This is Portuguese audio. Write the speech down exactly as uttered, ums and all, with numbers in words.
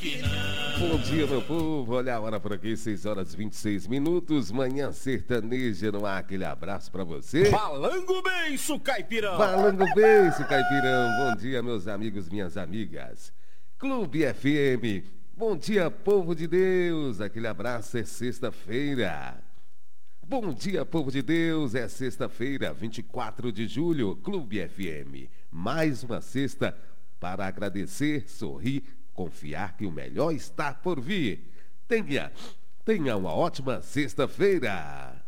que não. Bom dia, meu povo. Olha a hora por aqui, seis horas e vinte e seis minutos. Manhã sertaneja no ar. Aquele abraço pra você. Balango Beiço, Caipirão. Balango Beiço, Caipirão. Bom dia, meus amigos, minhas amigas. Clube F M. Bom dia, povo de Deus. Aquele abraço, é sexta-feira. Bom dia, povo de Deus. É sexta-feira, vinte e quatro de julho. Clube F M. Mais uma sexta para agradecer, sorrir, confiar que o melhor está por vir. Tenha, tenha uma ótima sexta-feira.